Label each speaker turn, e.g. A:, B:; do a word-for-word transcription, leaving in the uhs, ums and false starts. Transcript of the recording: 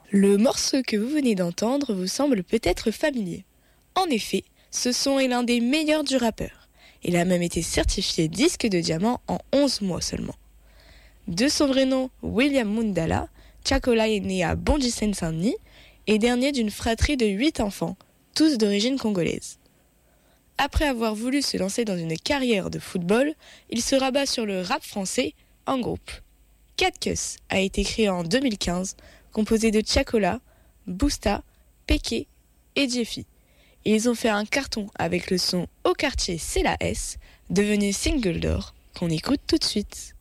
A: Le morceau que vous venez d'entendre vous semble peut-être familier. En effet, ce son est l'un des meilleurs du rappeur. Il a même été certifié disque de diamant en onze mois seulement. De son vrai nom, William Mundala, Chakola est né à Bondy Seine-Saint-Denis et dernier d'une fratrie de huit enfants, tous d'origine congolaise. Après avoir voulu se lancer dans une carrière de football, il se rabat sur le rap français en groupe. Cat Cuss a été créé en deux mille quinze, composé de Chakola, Boosta, Péké et Jeffy. Ils ont fait un carton avec le son Au quartier c'est la S, devenu single d'or, qu'on écoute tout de suite.